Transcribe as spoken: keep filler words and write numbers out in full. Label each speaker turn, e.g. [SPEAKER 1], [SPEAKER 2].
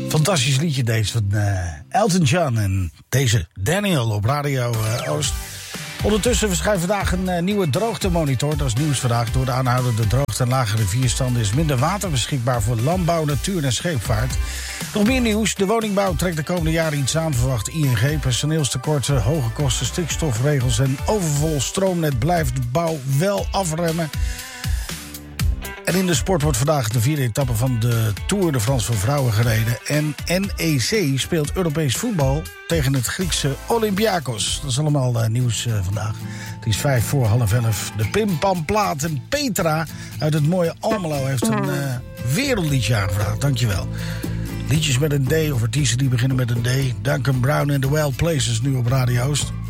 [SPEAKER 1] Fantastisch liedje deze van uh, Elton John en deze Daniel op Radio uh, Oost. Ondertussen verschijnt vandaag een uh, nieuwe droogtemonitor. Dat is nieuws vandaag. Door de aanhoudende droogte en lage rivierstanden is minder water beschikbaar voor landbouw, natuur en scheepvaart. Nog meer nieuws. De woningbouw trekt de komende jaren iets aan, verwacht I N G. Personeelstekorten, hoge kosten, stikstofregels en overvol stroomnet blijft de bouw wel afremmen. En in de sport wordt vandaag de vierde etappe van de Tour de France voor vrouwen gereden. En N E C speelt Europees voetbal tegen het Griekse Olympiakos. Dat is allemaal uh, nieuws uh, vandaag. Het is vijf voor half elf. De Pimpamplaat en Petra uit het mooie Almelo heeft een uh, wereldliedje aangevraagd. Dankjewel. Liedjes met een D of artiesten die beginnen met een D. Duncan Brown en The Wild Places nu op Radio Oost.